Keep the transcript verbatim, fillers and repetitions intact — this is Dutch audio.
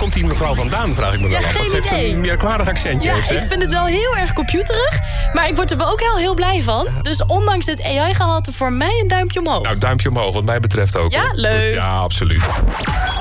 komt die mevrouw vandaan, vraag ik me wel Ja, af. Want ze heeft geen idee. een merkwaardig accentje. Ja, heeft, hè? ik vind het wel heel erg computerig. Maar ik word er wel ook heel, heel blij van. Dus ondanks het A I-gehalte voor mij een duimpje omhoog. Nou, duimpje omhoog, wat mij betreft ook. Ja, hoor. leuk. Dus ja, absoluut.